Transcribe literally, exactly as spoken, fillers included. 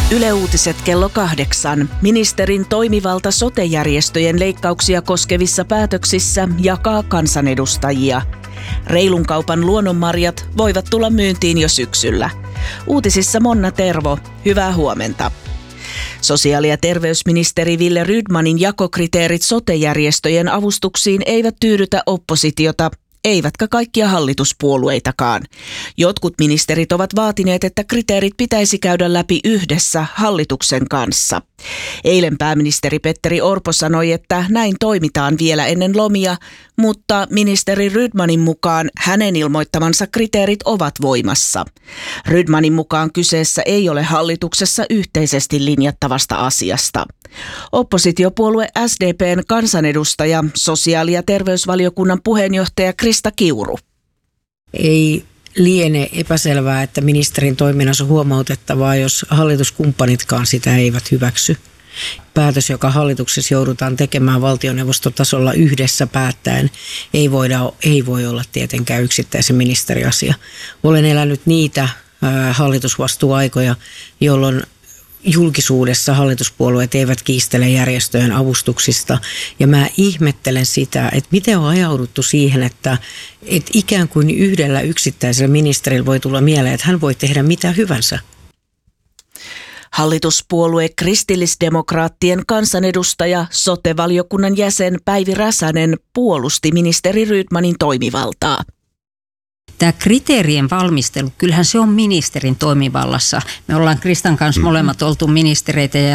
Yle Uutiset kello kahdeksan. Ministerin toimivalta sote-järjestöjen leikkauksia koskevissa päätöksissä jakaa kansanedustajia. Reilun kaupan luonnonmarjat voivat tulla myyntiin jo syksyllä. Uutisissa Monna Tervo, hyvää huomenta. Sosiaali- ja terveysministeri Wille Rydmanin jakokriteerit sote-järjestöjen avustuksiin eivät tyydytä oppositiota, eivätkä kaikkia hallituspuolueitakaan. Jotkut ministerit ovat vaatineet, että kriteerit pitäisi käydä läpi yhdessä hallituksen kanssa. Eilen pääministeri Petteri Orpo sanoi, että näin toimitaan vielä ennen lomia, mutta ministeri Rydmanin mukaan hänen ilmoittamansa kriteerit ovat voimassa. Rydmanin mukaan kyseessä ei ole hallituksessa yhteisesti linjattavasta asiasta. Oppositiopuolue S D P:n kansanedustaja, sosiaali- ja terveysvaliokunnan puheenjohtaja Krista Kiuru. Ei liene epäselvää, että ministerin toiminnassa huomautettavaa, jos hallituskumppanitkaan sitä eivät hyväksy. Päätös, joka hallituksessa joudutaan tekemään valtioneuvostotasolla yhdessä päättäen, ei, voida, ei voi olla tietenkään yksittäisen ministeriasia. Olen elänyt niitä ää, hallitusvastuuaikoja, jolloin julkisuudessa hallituspuolueet eivät kiistele järjestöjen avustuksista. Ja mä ihmettelen sitä, että miten on ajauduttu siihen, että, että ikään kuin yhdellä yksittäisellä ministerillä voi tulla mieleen, että hän voi tehdä mitä hyvänsä. Hallituspuolue kristillisdemokraattien kansanedustaja, sote-valiokunnan jäsen Päivi Räsänen puolusti ministeri Rydmanin toimivaltaa. Tämä kriteerien valmistelu, kyllähän se on ministerin toimivallassa. Me ollaan Kristan kanssa molemmat oltu ministereitä ja